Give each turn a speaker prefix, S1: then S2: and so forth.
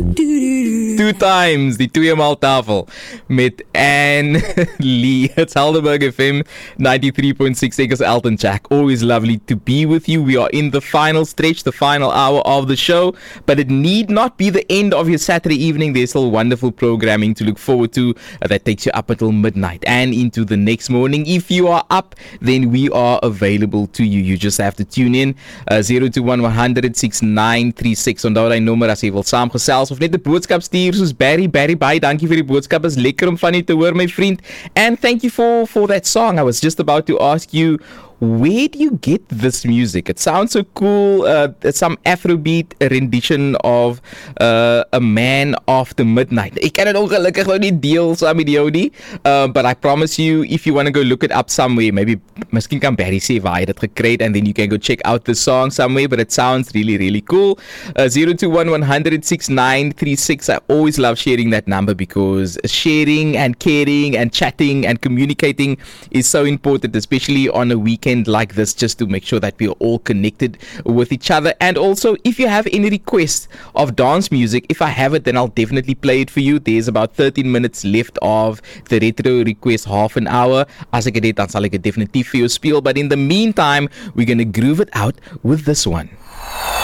S1: Two times die 2 maal tafel met Anne Lee. It's Helderberg FM 93.6. Ek is Elton Jack. Always lovely to be with you. We are in the final stretch, the final hour of the show, but it need not be the end of your Saturday evening. There's still wonderful programming to look forward to that takes you up until midnight and into the next morning. If you are up, then we are available to you. You just have to tune in 021 100 6936. Onthou daai nommer as jy wil saamgesels of net 'n boodskap stuur soos Barry baie dankie vir die boodskap. Is lekker om van u te hoor, my vriend. And thank you for that song. I was just about to ask you, where do you get this music? It sounds so cool. It's some Afrobeat rendition of A Man After Midnight. Ek kan dit ongelukkig nou nie deel saam met jou nie, but I promise you, if you want to go look it up somewhere, maybe miskien kan Barry sê waar hy dit gekry het, and then you can go check out the song somewhere, but it sounds really, really cool. 021 100 6936. I always love sharing that number because sharing and caring and chatting and communicating is so important, especially on a weekend like this, just to make sure that we are all connected with each other. And also, if you have any requests of dance music, if I have it, then I'll definitely play it for you. There's about 13 minutes left of the retro request, half an hour. As ek dit het, dan sal ek dit definitief vir jou speel. But in the meantime, we're going to groove it out with this one.